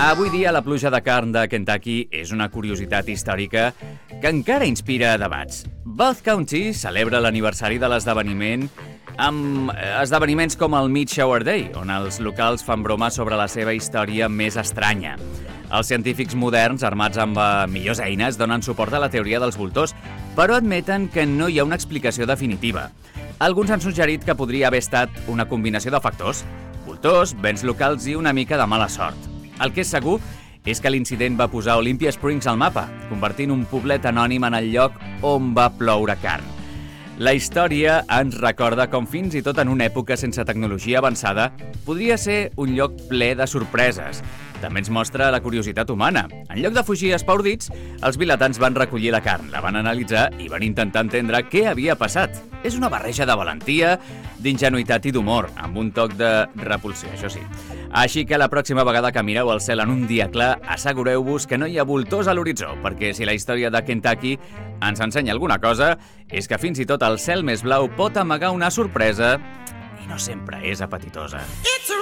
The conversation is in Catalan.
Avui dia la pluja de carn de Kentucky és una curiositat històrica que encara inspira debats. Bath County celebra l'aniversari de l'esdeveniment amb esdeveniments com el Meat Shower Day, on els locals fan broma sobre la seva història més estranya. Els científics moderns, armats amb millors eines, donen suport a la teoria dels voltors, però admeten que no hi ha una explicació definitiva. Alguns han suggerit que podria haver estat una combinació de factors: voltors, vents locals i una mica de mala sort. El que és segur és que l'incident va posar Olympia Springs al mapa, convertint un poblet anònim en el lloc on va ploure carn. La història ens recorda com fins i tot en una època sense tecnologia avançada podria ser un lloc ple de sorpreses. També ens mostra la curiositat humana. En lloc de fugir espaordits, els vilatans van recollir la carn, la van analitzar i van intentar entendre què havia passat. És una barreja de valentia, d'ingenuïtat i d'humor, amb un toc de repulsió, això sí. Així que la pròxima vegada que mireu el cel en un dia clar, assegureu-vos que no hi ha voltors a l'horitzó, perquè si la història de Kentucky ens ensenya alguna cosa, és que fins i tot el cel més blau pot amagar una sorpresa i no sempre és apetitosa.